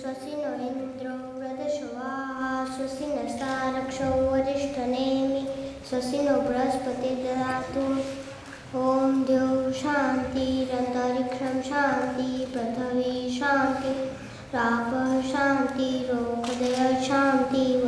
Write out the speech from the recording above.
स्वस्ति नो इन्द्रो वृद्धश्रवाः स्वस्ति नस्तारक्षो वरिष्ठनेमि स्वस्ति नो बृहस्पतिर्दधातु। ॐ द्यौः शान्तिरन्तरिक्षं शान्ति पृथिवी शान्ति रापः शान्तिरो